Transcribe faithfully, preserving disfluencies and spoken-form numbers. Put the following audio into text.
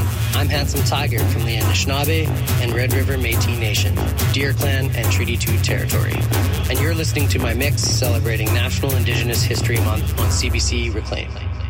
I'm Handsome Tiger from the Anishinaabe and Red River Métis Nation, Deer Clan and Treaty two territory. And you're listening to my mix celebrating National Indigenous History Month on C B C Reclaim.